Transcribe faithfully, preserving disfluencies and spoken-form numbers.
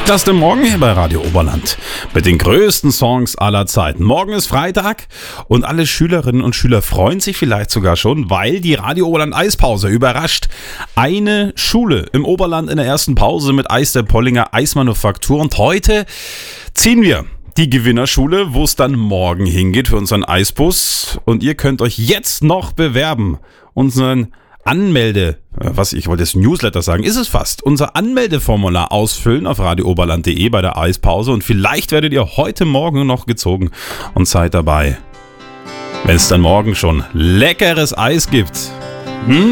Podcast im Morgen hier bei Radio Oberland mit den größten Songs aller Zeiten. Morgen ist Freitag und alle Schülerinnen und Schüler freuen sich vielleicht sogar schon, weil die Radio Oberland Eispause überrascht. Eine Schule im Oberland in der ersten Pause mit Eis der Pollinger Eismanufaktur. Und heute ziehen wir die Gewinnerschule, wo es dann morgen hingeht für unseren Eisbus. Und ihr könnt euch jetzt noch bewerben. Unseren Anmelde, was ich wollte jetzt Newsletter sagen, ist es fast. Unser Anmeldeformular ausfüllen auf radio oberland punkt de bei der Eispause und vielleicht werdet ihr heute Morgen noch gezogen und seid dabei, wenn es dann morgen schon leckeres Eis gibt. Hm?